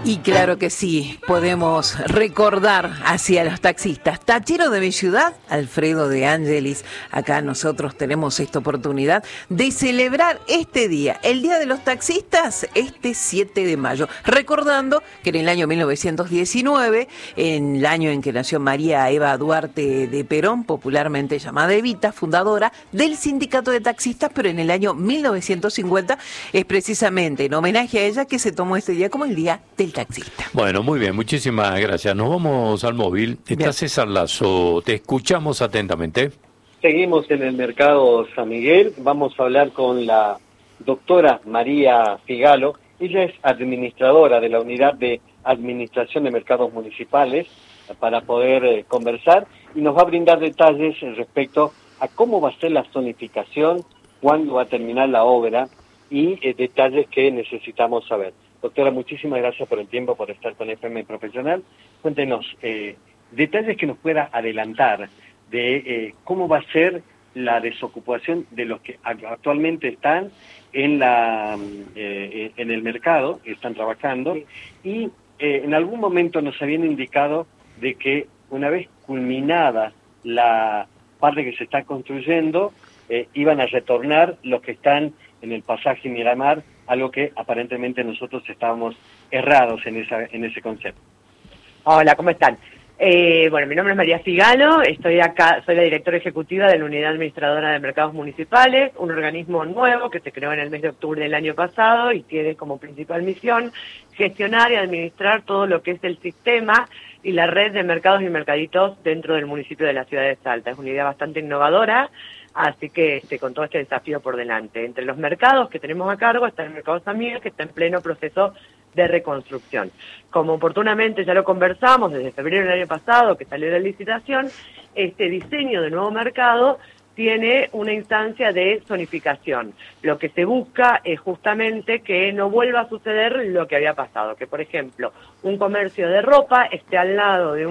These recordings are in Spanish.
Y claro que sí, podemos recordar hacia los taxistas. Tachero de mi ciudad, Alfredo de Ángelis. Acá nosotros tenemos esta oportunidad de celebrar este día, el Día de los Taxistas, este 7 de mayo. Recordando que en el año 1919, en el año en que nació María Eva Duarte de Perón, popularmente llamada Evita, fundadora del Sindicato de Taxistas, pero en el año 1950 es precisamente en homenaje a ella que se tomó este día como el Día del Taxista. Bueno, muy bien, muchísimas gracias. Nos vamos al móvil. Está Bien. César Lazo, te escuchamos atentamente. Seguimos en el mercado San Miguel, vamos a hablar con la doctora María Figalo. Ella es administradora de la Unidad de Administración de Mercados Municipales, para poder conversar, y nos va a brindar detalles respecto a cómo va a ser la zonificación, cuándo va a terminar la obra y detalles que necesitamos saber. Doctora, muchísimas gracias por el tiempo, por estar con FM Profesional. Cuéntenos detalles que nos pueda adelantar de cómo va a ser la desocupación de los que actualmente están en el mercado, que están trabajando, sí. Y en algún momento nos habían indicado de que una vez culminada la parte que se está construyendo, iban a retornar los que están en el pasaje Miramar, algo que aparentemente nosotros estábamos errados en ese concepto. Hola, ¿cómo están? Bueno, mi nombre es María Figalo, estoy acá, soy la directora ejecutiva de la Unidad Administradora de Mercados Municipales, un organismo nuevo que se creó en el mes de octubre del año pasado y tiene como principal misión gestionar y administrar todo lo que es el sistema y la red de mercados y mercaditos dentro del municipio de la ciudad de Salta. Es una idea bastante innovadora, así que con todo este desafío por delante. Entre los mercados que tenemos a cargo está el Mercado San Miguel, que está en pleno proceso de reconstrucción. Como oportunamente ya lo conversamos desde febrero del año pasado, que salió la licitación, este diseño de nuevo mercado tiene una instancia de zonificación. Lo que se busca es justamente que no vuelva a suceder lo que había pasado, que por ejemplo un comercio de ropa esté al lado de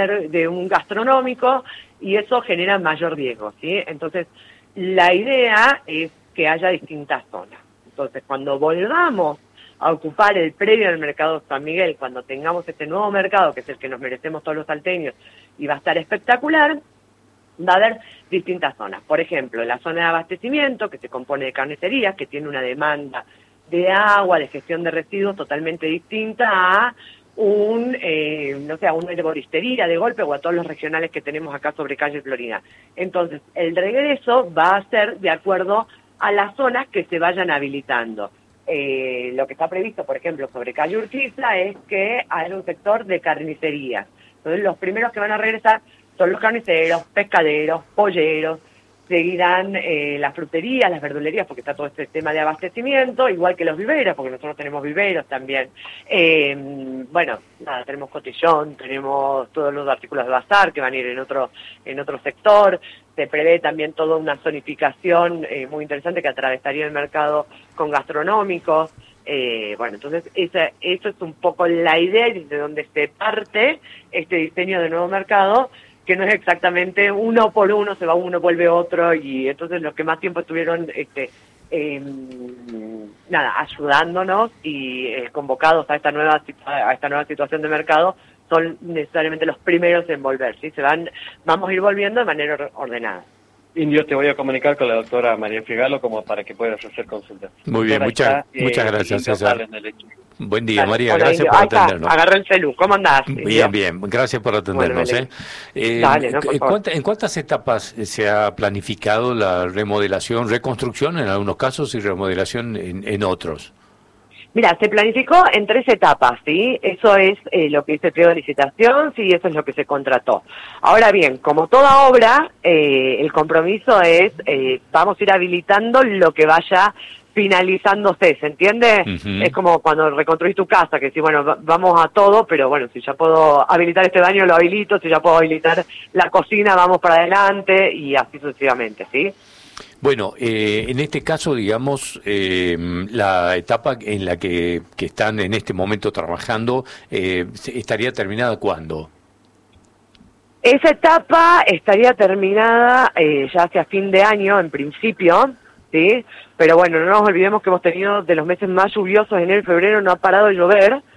un gastronómico y eso genera mayor riesgo, ¿sí? Entonces la idea es que haya distintas zonas. Entonces cuando volvamos a ocupar el predio del mercado San Miguel, cuando tengamos este nuevo mercado, que es el que nos merecemos todos los salteños, y va a estar espectacular, va a haber distintas zonas. Por ejemplo, la zona de abastecimiento, que se compone de carnicerías, que tiene una demanda de agua, de gestión de residuos totalmente distinta a una herboristería de golpe o a todos los regionales que tenemos acá sobre calle Florida. Entonces, el regreso va a ser de acuerdo a las zonas que se vayan habilitando. Lo que está previsto, por ejemplo, sobre calle Urquiza es que haya un sector de carnicerías. Entonces, los primeros que van a regresar son los carniceros, pescaderos, polleros, seguirán las fruterías, las verdulerías, porque está todo este tema de abastecimiento, igual que los viveros, porque nosotros tenemos viveros también. Tenemos cotillón, tenemos todos los artículos de bazar que van a ir en otro sector. Se prevé también toda una zonificación muy interesante que atravesaría el mercado con gastronómicos. Entonces eso es un poco la idea y desde donde se parte este diseño de nuevo mercado, que no es exactamente uno por uno, se va uno, vuelve otro, y entonces los que más tiempo estuvieron ayudándonos y convocados a esta nueva situación de mercado son necesariamente los primeros en volver, ¿sí? Vamos a ir volviendo de manera ordenada. Indio, te voy a comunicar con la doctora María Figalo como para que puedas hacer consultas. Muy bien, muchas gracias, César. Buen día, Dale, María, hola, gracias Indio. por atendernos. Agarré el celu, ¿cómo andás? Bien, gracias por atendernos. Bueno, dale, por favor. ¿En cuántas etapas se ha planificado la remodelación, reconstrucción en algunos casos y remodelación en otros? Mira, se planificó en 3 etapas, ¿sí? Eso es lo que dice el pliego de licitación, sí, eso es lo que se contrató. Ahora bien, como toda obra, el compromiso es, vamos a ir habilitando lo que vaya finalizándose, ¿se entiende? Uh-huh. Es como cuando reconstruís tu casa, que sí, bueno, vamos a todo, pero bueno, si ya puedo habilitar este baño, lo habilito, si ya puedo habilitar la cocina, vamos para adelante, y así sucesivamente, ¿sí? Bueno, en este caso, digamos, la etapa en la que están en este momento trabajando, ¿estaría terminada cuándo? Esa etapa estaría terminada ya hacia fin de año, en principio, ¿sí? Pero bueno, no nos olvidemos que hemos tenido de los meses más lluviosos, enero y febrero, no ha parado de llover,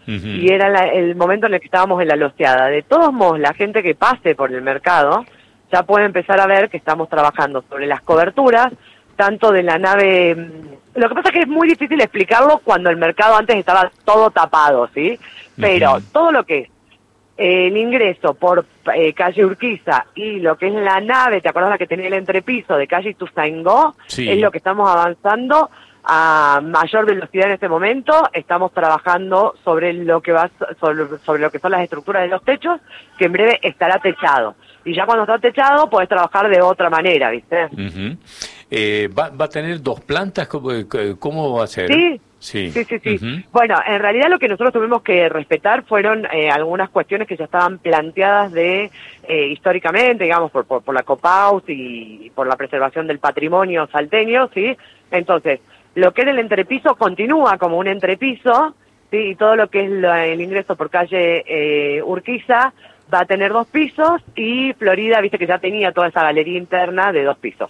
y era el momento en el que estábamos en la loceada. De todos modos, la gente que pase por el mercado ya puede empezar a ver que estamos trabajando sobre las coberturas, tanto de la nave. Lo que pasa es que es muy difícil explicarlo cuando el mercado antes estaba todo tapado, ¿sí? Pero todo lo que es el ingreso por calle Urquiza y lo que es la nave, ¿te acuerdas la que tenía el entrepiso de calle Ituzaingó? Sí. Es lo que estamos avanzando a mayor velocidad en este momento. Estamos trabajando sobre lo que sobre lo que son las estructuras de los techos, que en breve estará techado. Y ya cuando está techado podés trabajar de otra manera, ¿viste? ¿Va a tener 2 plantas? ¿Cómo va a ser? Sí. Bueno, en realidad lo que nosotros tuvimos que respetar fueron algunas cuestiones que ya estaban planteadas históricamente, digamos, por la COPAUS y por la preservación del patrimonio salteño, ¿sí? Entonces, lo que era el entrepiso continúa como un entrepiso, ¿sí? Y todo lo que es el ingreso por calle Urquiza va a tener 2 pisos, y Florida, viste que ya tenía toda esa galería interna de 2 pisos.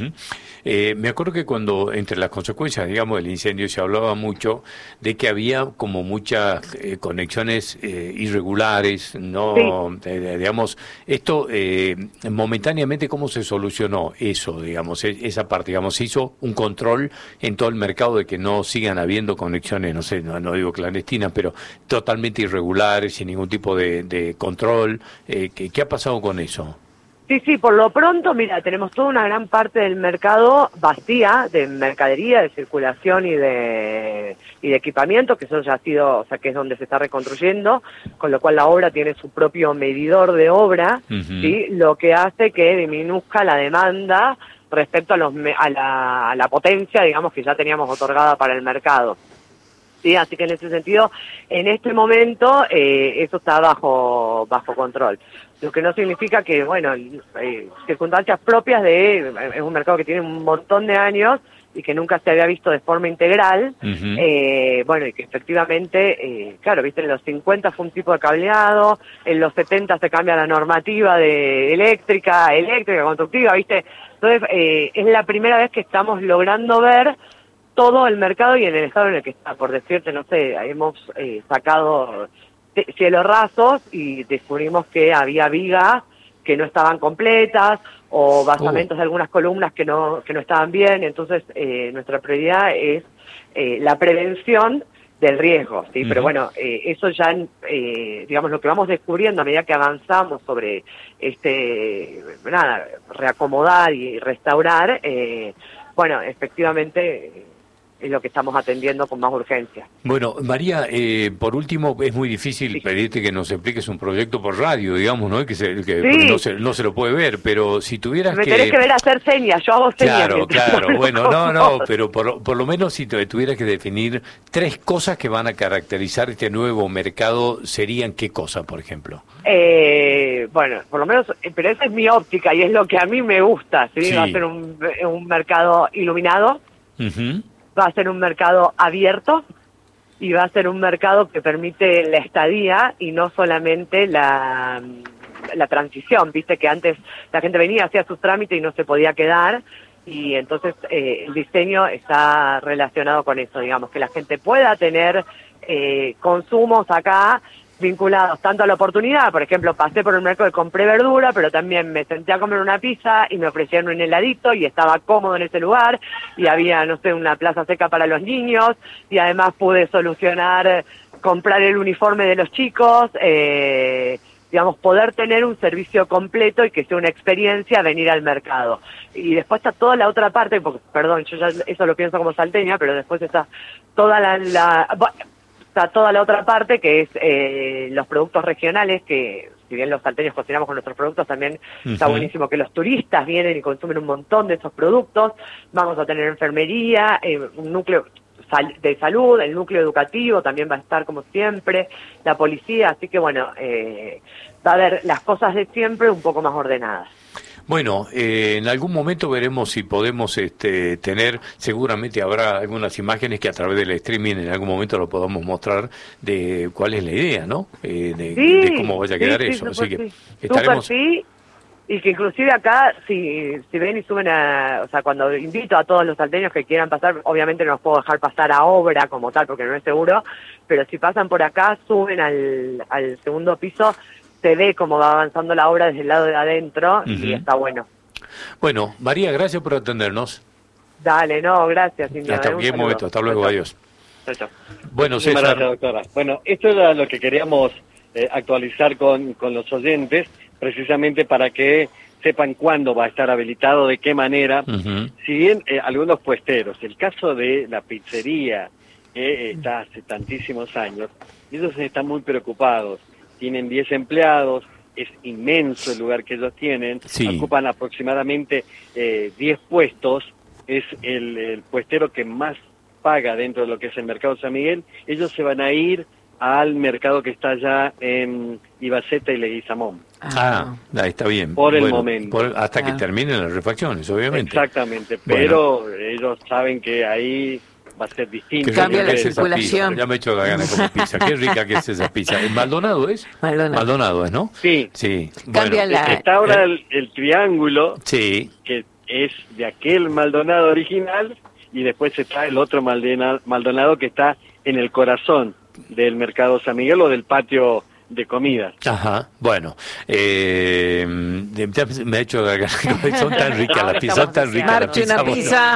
Me acuerdo que cuando, entre las consecuencias, digamos, del incendio, se hablaba mucho de que había como muchas conexiones irregulares, ¿no? Sí. Digamos, esto, momentáneamente, ¿cómo se solucionó eso, digamos, esa parte? Digamos, ¿se hizo un control en todo el mercado de que no sigan habiendo conexiones, no sé, no digo clandestinas, pero totalmente irregulares, sin ningún tipo de control? ¿Qué ha pasado con eso? Sí, por lo pronto, mira, tenemos toda una gran parte del mercado vacía de mercadería, de circulación y de equipamiento, que eso ya ha sido, o sea, que es donde se está reconstruyendo, con lo cual la obra tiene su propio medidor de obra, ¿sí? Lo que hace que disminuzca la demanda respecto a la potencia, digamos, que ya teníamos otorgada para el mercado. Sí, así que en ese sentido, en este momento, eso está bajo control. Lo que no significa que, bueno, circunstancias propias es un mercado que tiene un montón de años y que nunca se había visto de forma integral, bueno, y que efectivamente, claro, viste, en los 50 fue un tipo de cableado, en los 70 se cambia la normativa de eléctrica, constructiva, viste. Entonces, es la primera vez que estamos logrando ver todo el mercado y en el estado en el que está. Por decirte, no sé, hemos sacado cielos rasos y descubrimos que había vigas que no estaban completas o basamentos de algunas columnas que no estaban bien. Entonces, nuestra prioridad es la prevención del riesgo, ¿sí? Pero bueno, eso ya, digamos, lo que vamos descubriendo a medida que avanzamos sobre reacomodar y restaurar, bueno, efectivamente es lo que estamos atendiendo con más urgencia. Bueno, María, por último, es muy difícil pedirte que nos expliques un proyecto por radio, digamos, ¿no? No se lo puede ver, pero si tuvieras Me tenés que ver hacer señas, yo hago señas. Claro, bueno, no, pero por lo menos si tuvieras que definir 3 cosas que van a caracterizar este nuevo mercado, ¿serían qué cosa, por ejemplo? Bueno, por lo menos, pero esa es mi óptica y es lo que a mí me gusta, ¿sí? Va a ser un mercado iluminado. Va a ser un mercado abierto y va a ser un mercado que permite la estadía y no solamente la transición. Viste que antes la gente venía, hacía sus trámites y no se podía quedar, y entonces el diseño está relacionado con eso, digamos, que la gente pueda tener consumos acá vinculados tanto a la oportunidad. Por ejemplo, pasé por el mercado y compré verdura, pero también me senté a comer una pizza y me ofrecieron un heladito y estaba cómodo en ese lugar, y había, no sé, una plaza seca para los niños, y además pude solucionar, comprar el uniforme de los chicos, digamos, poder tener un servicio completo y que sea una experiencia venir al mercado. Y después está toda la otra parte, porque, perdón, yo ya eso lo pienso como salteña, pero después está toda está toda la otra parte, que es los productos regionales, que si bien los salteños cocinamos con nuestros productos, también está buenísimo que los turistas vienen y consumen un montón de esos productos. Vamos a tener enfermería, un núcleo de salud, el núcleo educativo también va a estar como siempre, la policía, así que bueno, va a haber las cosas de siempre un poco más ordenadas. Bueno, en algún momento veremos si podemos tener, seguramente habrá algunas imágenes que a través del streaming en algún momento lo podamos mostrar de cuál es la idea, ¿no? De cómo vaya a quedar eso. Así que estaremos... Y que inclusive acá, si ven y suben o sea, cuando invito a todos los salteños que quieran pasar, obviamente no los puedo dejar pasar a obra como tal, porque no es seguro, pero si pasan por acá, suben al segundo piso, se ve cómo va avanzando la obra desde el lado de adentro, y está bueno. Bueno, María, gracias por atendernos. Dale, no, gracias, India. Hasta cualquier momento, hasta luego, adiós. Chao. Bueno, Muchísimas César. gracias, doctora. Bueno, esto era lo que queríamos actualizar con los oyentes, precisamente para que sepan cuándo va a estar habilitado, de qué manera. Si bien algunos puesteros, el caso de la pizzería, que está hace tantísimos años, ellos están muy preocupados. Tienen 10 empleados, es inmenso el lugar que ellos tienen, ocupan aproximadamente 10 puestos, es el puestero que más paga dentro de lo que es el mercado San Miguel. Ellos se van a ir al mercado que está allá en Ibaceta y Leguizamón. Ahí está bien. Por el momento. Hasta que terminen las refacciones, obviamente. Exactamente, pero ellos saben que ahí va a ser distinto. Cambia la circulación. Ya me he hecho la gana de comer pizza. Qué rica que es esa pizza. ¿El Maldonado es? Maldonado es, ¿no? Sí. Cambia está ahora el triángulo, que es de aquel Maldonado original, y después está el otro Maldonado que está en el corazón del mercado San Miguel o del patio de comidas. Bueno, me ha hecho son tan ricas las pizzas, una pizza.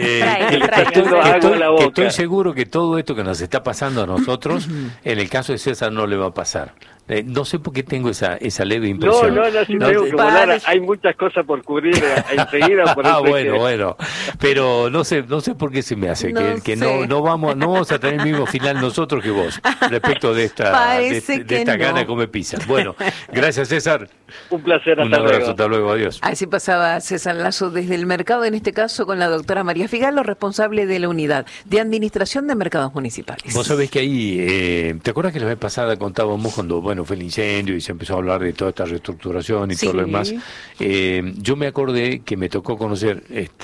Estoy seguro que todo esto que nos está pasando a nosotros, en el caso de César no le va a pasar. No sé por qué tengo esa leve impresión. No, tengo que volar. Hay muchas cosas por cubrir enseguida. Por eso bueno. Pero no sé por qué se me hace que no vamos a tener el mismo final nosotros que vos respecto de esta gana de comer pizza. Bueno, gracias, César. Un placer, Un abrazo, hasta luego, adiós. Así pasaba César Lazo desde el mercado, en este caso con la doctora María Figalo, responsable de la unidad de administración de mercados municipales. Vos sabés que ahí, ¿te acuerdas que la vez pasada contábamos cuando, fue el incendio y se empezó a hablar de toda esta reestructuración y todo lo demás? Yo me acordé que me tocó conocer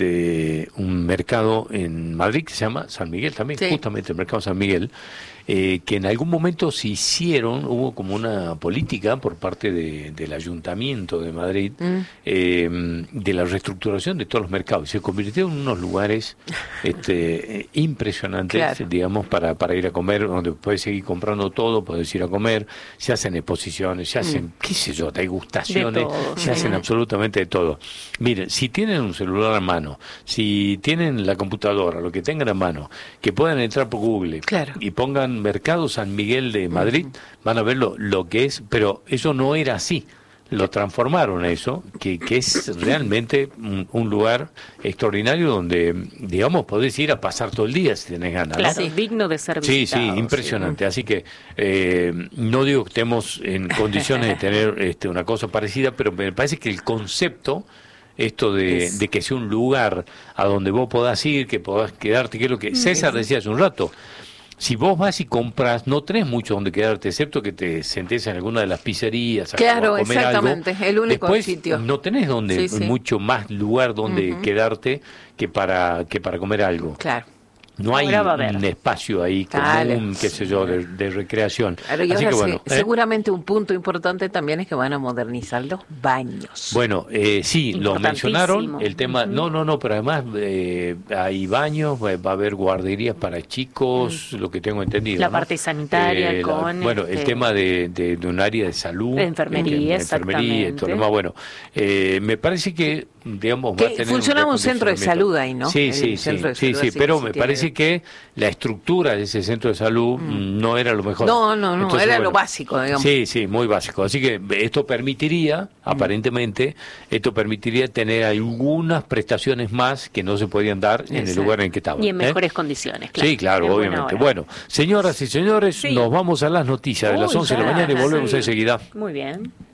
un mercado en Madrid que se llama San Miguel también, justamente el mercado San Miguel, que en algún momento hubo como una política por parte del Ayuntamiento de Madrid de la reestructuración de todos los mercados. Se convirtió en unos lugares impresionantes, digamos, para ir a comer, donde puedes seguir comprando todo, puedes ir a comer, se hacen exposiciones, se hacen, qué sé yo, degustaciones, se hacen absolutamente de todo. Miren, si tienen un celular a mano, si tienen la computadora, lo que tengan a mano, que puedan entrar por Google y pongan Mercado San Miguel de Madrid, van a ver lo que es, pero eso no era así. Lo transformaron a eso, que es realmente un lugar extraordinario donde, digamos, podés ir a pasar todo el día si tenés ganas. Claro, digno de ser visitado. Sí, impresionante. Así que no digo que estemos en condiciones de tener una cosa parecida, pero me parece que el concepto, esto de que sea un lugar a donde vos podás ir, que podás quedarte, que es lo que César decía hace un rato. Si vos vas y compras, no tenés mucho donde quedarte, excepto que te sentés en alguna de las pizzerías a comer exactamente, algo. El único Después, sitio. No tenés mucho más lugar donde quedarte que para comer algo. Claro. No hay un espacio ahí común, qué sé yo, de recreación. Claro, y así que seguramente un punto importante también es que van a modernizar los baños. Bueno, sí, lo mencionaron, el tema, no, pero además hay baños, va a haber guarderías para chicos, lo que tengo entendido. La parte sanitaria el tema de un área de salud. De enfermería, y todo lo demás. Bueno, me parece que, digamos, va a tener funcionaba un centro de salud ahí, ¿no? Sí, pero me parece que la estructura de ese centro de salud no era lo mejor. No, entonces, era lo básico, digamos. Sí, muy básico. Así que esto permitiría, aparentemente, tener algunas prestaciones más que no se podían dar en el lugar en que estaban. Y en mejores condiciones, claro. Sí, claro, obviamente. Bueno, señoras y señores, nos vamos a las noticias de las 11 de la mañana y volvemos enseguida. Muy bien.